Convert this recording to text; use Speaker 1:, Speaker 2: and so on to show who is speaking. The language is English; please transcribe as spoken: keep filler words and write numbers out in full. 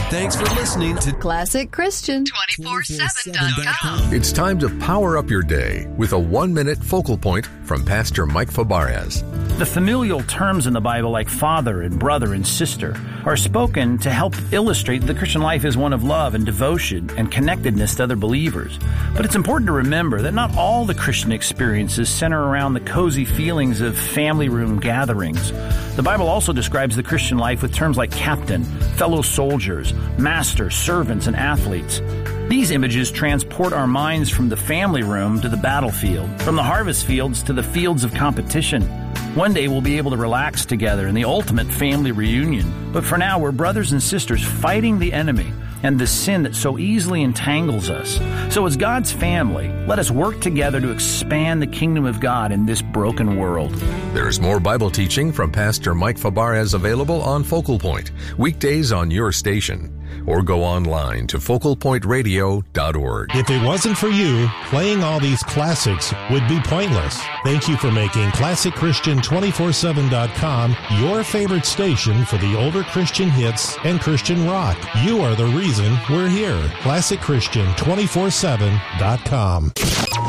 Speaker 1: Thanks for listening to
Speaker 2: Classic Christian twenty-four seven dot com.
Speaker 3: It's time to power up your day with a one-minute focal point from Pastor Mike Fabarez.
Speaker 4: The familial terms in the Bible, like father and brother and sister, are spoken to help illustrate the Christian life is one of love and devotion and connectedness to other believers. But it's important to remember that not all the Christian experiences center around the cozy feelings of family room gatherings. The Bible also describes the Christian life with terms like captain, fellow soldiers, master, servants, and athletes. These images transport our minds from the family room to the battlefield, from the harvest fields to the fields of competition. One day we'll be able to relax together in the ultimate family reunion. But for now, we're brothers and sisters fighting the enemy and the sin that so easily entangles us. So as God's family, let us work together to expand the kingdom of God in this broken world.
Speaker 3: There's more Bible teaching from Pastor Mike Fabarez available on Focal Point, weekdays on your station. Or go online to focal point radio dot org.
Speaker 5: If it wasn't for you, playing all these classics would be pointless. Thank you for making Classic Christian twenty-four seven dot com your favorite station for the older Christian hits and Christian rock. You are the reason we're here. Classic Christian twenty-four seven dot com.